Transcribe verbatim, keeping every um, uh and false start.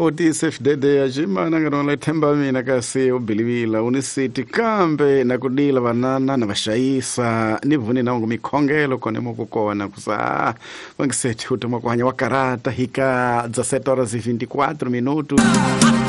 kuti safe dede ya chimana ngati themba mina kasi ubilivila unisiti kambe na kudila banana na bashaisa nivuni na ungu mikhongelo kone mukukona kusa wangiseti utama kuhanya wakarata hika za sete horas e vinte e quatro minutos